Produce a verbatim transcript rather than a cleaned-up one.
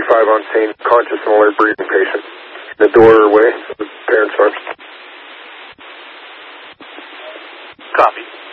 five on scene, conscious and alert breathing patient. The doorway of the parents' farm. Copy.